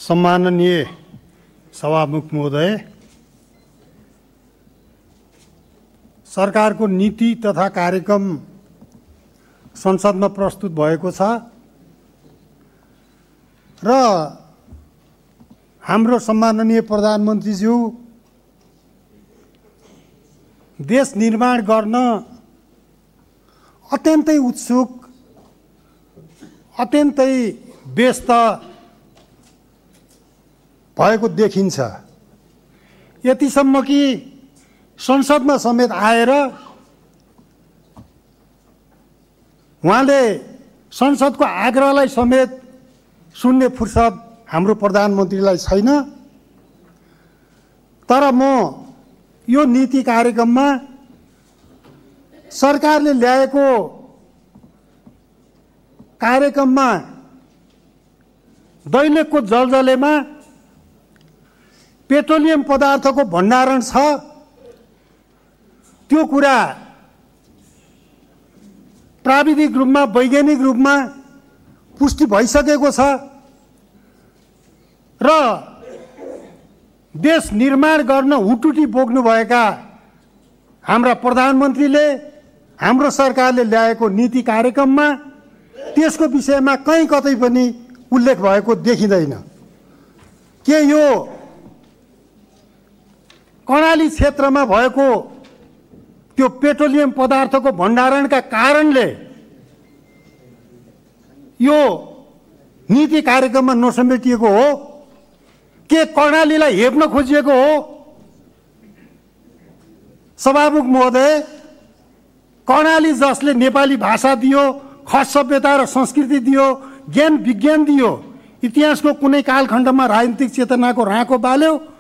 सम्माननीय सभामुख महोदय, सरकारको नीति तथा कार्यक्रम संसदमा प्रस्तुत भएको छ र हाम्रो सम्माननीय प्रधानमन्त्रीज्यू देश निर्माण गर्न अत्यन्तै उत्सुक, अत्यन्तै व्यस्त भएको देखिन्छ। यतिसम्म कि संसदमा समेत आएर उहाँले संसदको आग्रहलाई समेत सुन्ने फुर्सद हाम्रो प्रधानमन्त्रीलाई छैन। तर म यो नीति कार्यक्रममा सरकारले ल्याएको कार्यक्रममा दैलेखको जलजलेमा पेट्रोलियम पदार्थको भण्डारण छ, त्यो कुरा प्राविधिक रूपमा, वैज्ञानिक रूपमा पुष्टि भइसकेको छ र देश निर्माण गर्न हुटुटी बोक्नुभएका हाम्रा प्रधानमन्त्रीले, हाम्रो सरकारले ल्याएको नीति कार्यक्रममा त्यसको विषयमा कहीँ कतै पनि उल्लेख भएको देखिँदैन। के यो कर्णाली क्षेत्रमा भएको त्यो पेट्रोलियम पदार्थको भण्डारणका कारणले यो नीति कार्यक्रममा नसमेटिएको हो? के कर्णालीलाई हेप्न खोजिएको हो? सभामुख महोदय, कर्णाली जसले नेपाली भाषा दियो, खस सभ्यता र संस्कृति दियो, ज्ञान विज्ञान दियो, इतिहासको कुनै कालखण्डमा राजनीतिक चेतनाको राँको बाल्यो,